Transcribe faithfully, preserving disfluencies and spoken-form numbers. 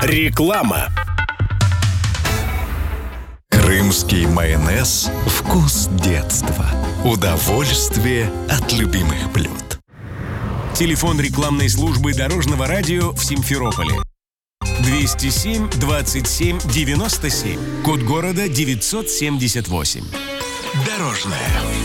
Реклама. Крымский майонез – вкус детства. Удовольствие от любимых блюд. Телефон рекламной службы Дорожного радио в Симферополе. двести семь двадцать семь девяносто семь. Код города девятьсот семьдесят восемь. Дорожное.